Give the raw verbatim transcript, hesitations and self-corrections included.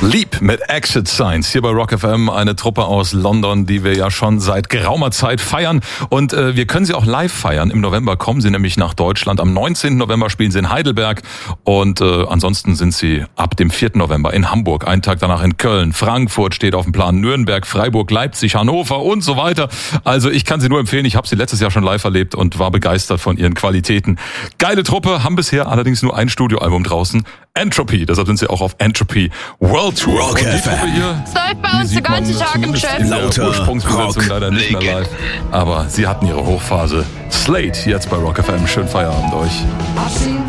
Leap mit Exit Signs hier bei Rock F M, eine Truppe aus London, die wir ja schon seit geraumer Zeit feiern. Und äh, wir können sie auch live feiern. Im November kommen sie nämlich nach Deutschland. Am neunzehnten November spielen sie in Heidelberg. Und äh, ansonsten sind sie ab dem vierten November in Hamburg, einen Tag danach in Köln, Frankfurt steht auf dem Plan, Nürnberg, Freiburg, Leipzig, Hannover und so weiter. Also ich kann sie nur empfehlen. Ich habe sie letztes Jahr schon live erlebt und war begeistert von ihren Qualitäten. Geile Truppe, haben bisher allerdings nur ein Studioalbum draußen. Entropy, deshalb sind sie auch auf Entropy World Tour. Rock F M. Es läuft bei uns den ganzen Tag im Chat. In der Ursprungsbesetzung leider nicht mehr live. Aber sie hatten ihre Hochphase. Slate, jetzt bei Rock F M. Schönen Feierabend euch.